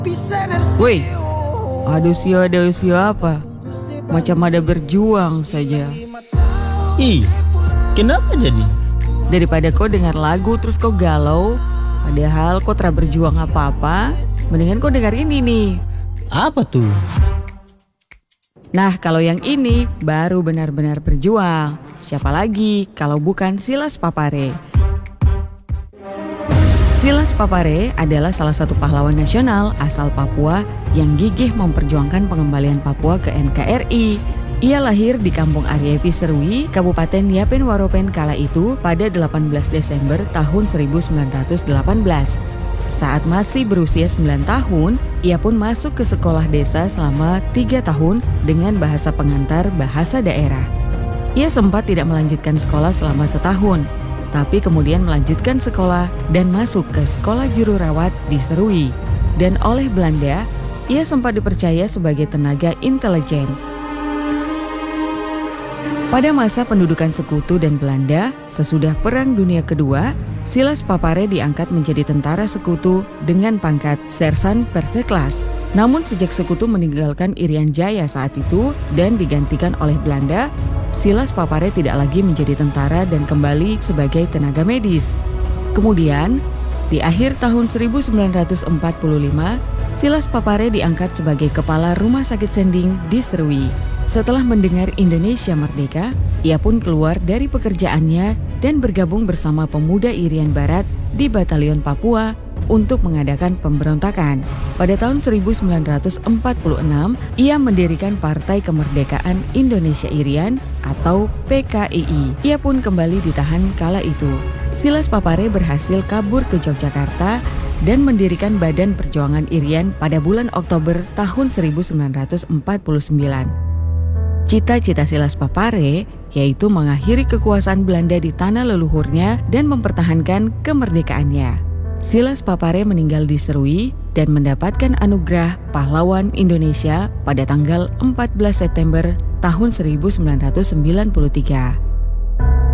Woi, ada usia apa? Macam ada berjuang saja. Ih, kenapa jadi? Daripada kau dengar lagu terus kau galau, padahal kau tak berjuang apa-apa, mendingan kau dengar ini nih. Apa tuh? Nah, kalau yang ini baru benar-benar berjuang. Siapa lagi kalau bukan Silas Papare? Silas Papare adalah salah satu pahlawan nasional asal Papua yang gigih memperjuangkan pengembalian Papua ke NKRI. Ia lahir di Kampung Ariepi Serui, Kabupaten Yapen Waropen kala itu pada 18 Desember tahun 1918. Saat masih berusia 9 tahun, ia pun masuk ke sekolah desa selama 3 tahun dengan bahasa pengantar bahasa daerah. Ia sempat tidak melanjutkan sekolah selama setahun, tapi kemudian melanjutkan sekolah dan masuk ke sekolah juru rawat di Serui. Dan oleh Belanda, ia sempat dipercaya sebagai tenaga intelijen. Pada masa pendudukan sekutu dan Belanda, sesudah Perang Dunia Kedua, Silas Papare diangkat menjadi tentara sekutu dengan pangkat Sersan Perseklas. Namun sejak sekutu meninggalkan Irian Jaya saat itu dan digantikan oleh Belanda, Silas Papare tidak lagi menjadi tentara dan kembali sebagai tenaga medis. Kemudian, di akhir tahun 1945, Silas Papare diangkat sebagai kepala Rumah Sakit Sending di Serui. Setelah mendengar Indonesia merdeka, ia pun keluar dari pekerjaannya dan bergabung bersama pemuda Irian Barat di Batalion Papua untuk mengadakan pemberontakan. Pada tahun 1946, ia mendirikan Partai Kemerdekaan Indonesia Irian atau PKII. Ia pun kembali ditahan kala itu. Silas Papare berhasil kabur ke Yogyakarta dan mendirikan Badan Perjuangan Irian pada bulan Oktober tahun 1949. Cita-cita Silas Papare yaitu mengakhiri kekuasaan Belanda di tanah leluhurnya dan mempertahankan kemerdekaannya. Silas Papare meninggal di Serui dan mendapatkan anugerah Pahlawan Indonesia pada tanggal 14 September tahun 1993.